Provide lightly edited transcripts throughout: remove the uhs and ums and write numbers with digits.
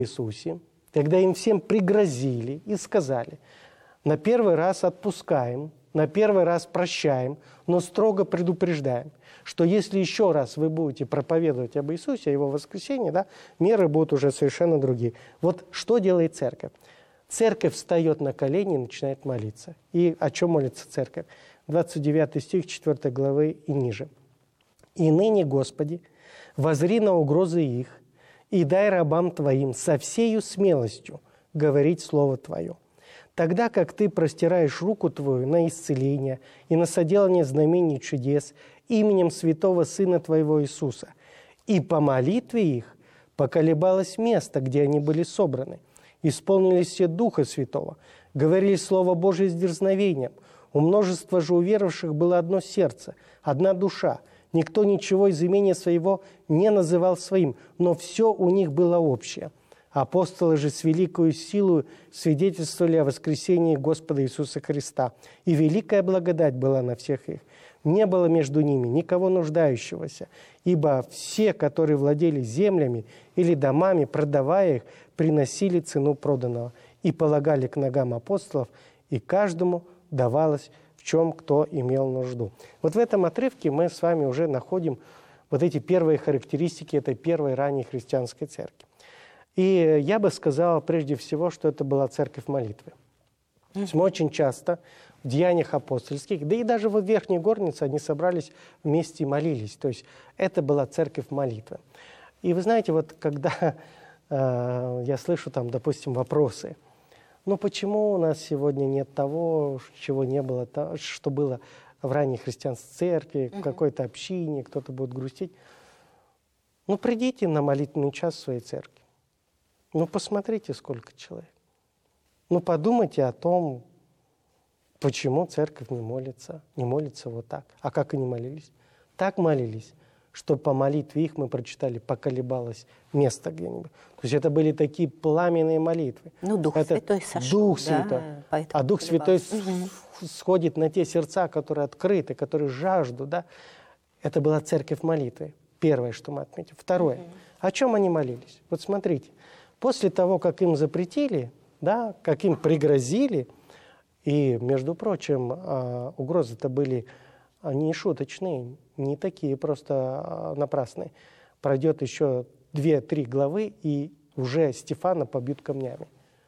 Иисусе, когда им всем пригрозили и сказали: на первый раз отпускаем, на первый раз прощаем, но строго предупреждаем, что если еще раз вы будете проповедовать об Иисусе, о Его воскресении, да, меры будут уже совершенно другие. Вот что делает церковь? Церковь встает на колени и начинает молиться. И о чем молится церковь? 29 стих 4 главы и ниже. «И ныне, Господи, воззри на угрозы их, и дай рабам Твоим со всею смелостью говорить Слово Твое. Тогда как Ты простираешь руку Твою на исцеление и на соделание знамений и чудес именем святого Сына Твоего Иисуса, и по молитве их поколебалось место, где они были собраны. Исполнились все Духа Святого, говорили Слово Божие с дерзновением. У множества же уверовавших было одно сердце, одна душа. Никто ничего из имения своего не называл своим, но все у них было общее. Апостолы же с великою силою свидетельствовали о воскресении Господа Иисуса Христа, и великая благодать была на всех их. Не было между ними никого нуждающегося, ибо все, которые владели землями или домами, продавая их, приносили цену проданного и полагали к ногам апостолов, и каждому давалось, в чем кто имел нужду». Вот в этом отрывке мы с вами уже находим вот эти первые характеристики этой первой ранней христианской церкви. И я бы сказал прежде всего, что это была церковь молитвы. То есть мы очень часто в деяниях апостольских, да и даже в Верхней Горнице они собрались вместе и молились. То есть это была церковь молитвы. И вы знаете, вот когда я слышу там, допустим, вопросы: ну почему у нас сегодня нет того, чего не было, что было в ранней христианской церкви, в какой-то общине, кто-то будет грустить. Ну придите на молитвенный час в своей церкви. Ну посмотрите, сколько человек. Ну подумайте о том, почему церковь не молится вот так. А как они молились? Так молились, что по молитве их, мы прочитали, поколебалось место где-нибудь. То есть это были такие пламенные молитвы. Ну, Дух Святой сошел. Дух Святой. А Дух Святой сходит на те сердца, которые открыты, которые жаждут. Да? Это была церковь молитвы. Первое, что мы отметим. Второе. О чем они молились? Вот смотрите. После того, как им запретили, да, как им пригрозили, и, между прочим, угрозы-то были не шуточные, не такие просто напрасные. Пройдет еще 2-3 главы, и уже Стефана побьют камнями.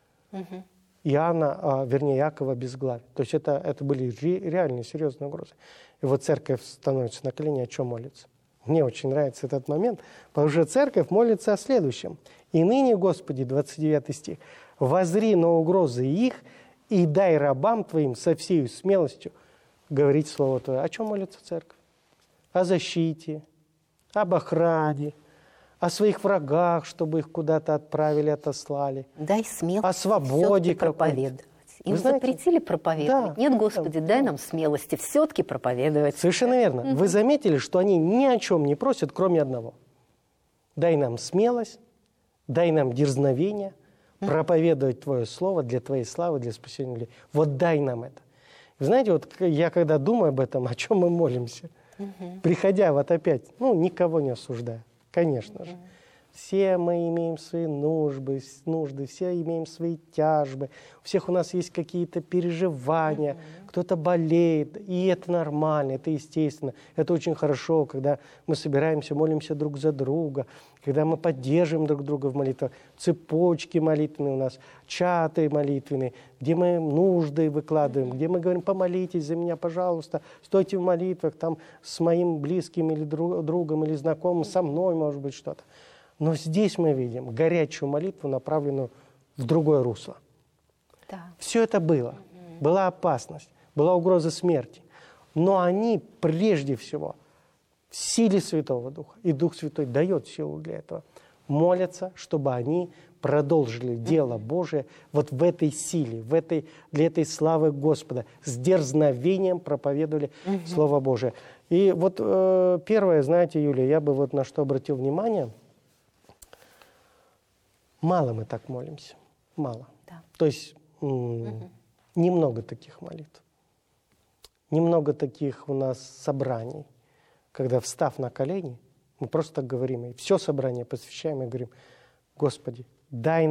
Якова обезглавят. То есть это были реальные, серьезные угрозы. И вот церковь становится на колени, о чем молится. Мне очень нравится этот момент, потому что церковь молится о следующем. «И ныне, Господи», 29 стих, «воззри на угрозы их, и дай рабам Твоим со всей смелостью говорить Слово Твое». О чем молится церковь? О защите, об охране, о своих врагах, чтобы их куда-то отправили, отослали. Дай смелость о свободе проповедовать. Им запретили проповедовать. Да. Нет, Господи, дай нам смелости все-таки проповедовать. Совершенно верно. Вы заметили, что они ни о чем не просят, кроме одного. Дай нам смелость, дай нам дерзновение проповедовать Твое Слово для Твоей славы, для спасения людей. Вот дай нам это. Вы знаете, вот я когда думаю об этом, о чем мы молимся, приходя вот опять, никого не осуждаю, конечно же. Все мы имеем свои нужды, все имеем свои тяжбы, у всех у нас есть какие-то переживания, кто-то болеет, и это нормально, это естественно, это очень хорошо, когда мы собираемся, молимся друг за друга, когда мы поддерживаем друг друга в молитвах, цепочки молитвенные у нас, чаты молитвенные, где мы нужды выкладываем, где мы говорим: помолитесь за меня, пожалуйста, стойте в молитвах там с моим близким или другом, или знакомым, со мной, может быть, что-то. Но здесь мы видим горячую молитву, направленную в другое русло. Да. Все это было. Была опасность, была угроза смерти. Но они прежде всего в силе Святого Духа, и Дух Святой дает силу для этого, молятся, чтобы они продолжили дело Божие вот в этой силе, для этой славы Господа, с дерзновением проповедовали Слово Божие. И вот первое, знаете, Юлия, я бы вот на что обратил внимание – мало мы так молимся. Мало. Да. То есть немного таких молитв. Немного таких у нас собраний, когда, встав на колени, мы просто говорим, и все собрание посвящаем и говорим: Господи, дай